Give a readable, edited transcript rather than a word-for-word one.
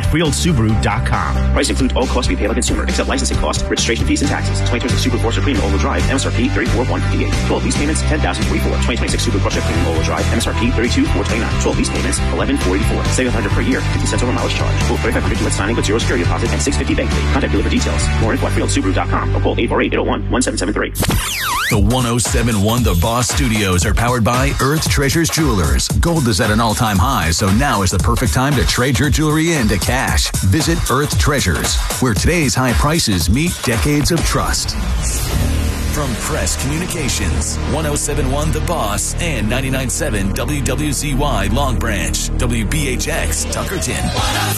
FreeOldSubaru.com. Price includes all costs to be paid by consumer, except licensing costs, registration fees, and taxes. 2026 Subaru Forester Premium All-Wheel Drive, MSRP $34,158. 12 lease payments, $10,044. 2026 Subaru Forester Premium All-Wheel Drive, MSRP $32,429. 12 lease payments, $11,484. Save $100 per year, 50 cents over mileage charge. Quote $3,500 US signing with zero security deposit and $650 bank fee. Contact dealer for details. More info at FreeOldSubaru.com or call 848-801-1773. The 1071 The Boss Studios are powered by Earth Treasures Jewelers. Gold is at an all-time high, so now is the perfect time to trade your jewelry into cash. Visit Earth Treasures, where today's high prices meet decades of trust. From Press Communications, 1071 The Boss and 99.7 WWZY Long Branch, WBHX Tuckerton.